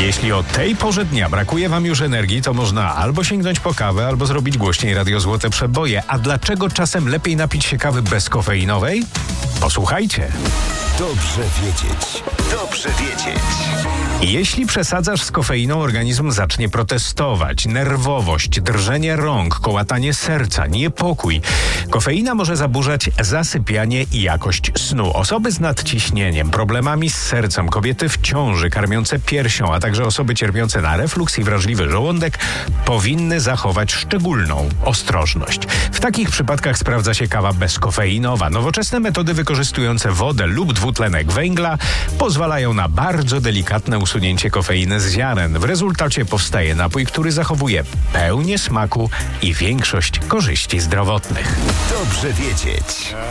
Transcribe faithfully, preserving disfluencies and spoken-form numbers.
Jeśli o tej porze dnia brakuje wam już energii, to można albo sięgnąć po kawę, albo zrobić głośniej Radio Złote Przeboje. A dlaczego czasem lepiej napić się kawy bezkofeinowej? Posłuchajcie. Dobrze wiedzieć. Dobrze wiedzieć. Jeśli przesadzasz z kofeiną, organizm zacznie protestować. Nerwowość, drżenie rąk, kołatanie serca, niepokój. Kofeina może zaburzać zasypianie i jakość snu. Osoby z nadciśnieniem, problemami z sercem, kobiety w ciąży, karmiące piersią, a także osoby cierpiące na refluks i wrażliwy żołądek powinny zachować szczególną ostrożność. W takich przypadkach sprawdza się kawa bezkofeinowa. Nowoczesne metody wykorzystujące wodę lub dwutlenek węgla pozwalają na bardzo delikatne usunięcie kofeiny z ziaren. W rezultacie powstaje napój, który zachowuje pełnię smaku i większość korzyści zdrowotnych. Dobrze wiedzieć.